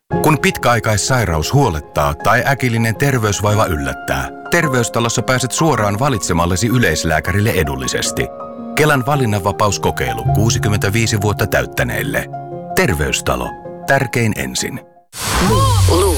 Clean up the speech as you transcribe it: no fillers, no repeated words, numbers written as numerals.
Kun pitkäaikaissairaus huolettaa tai äkillinen terveysvaiva yllättää, Terveystalossa pääset suoraan valitsemallesi yleislääkärille edullisesti. Kelan valinnanvapauskokeilu 65 vuotta täyttäneille. Terveystalo. Tärkein ensin.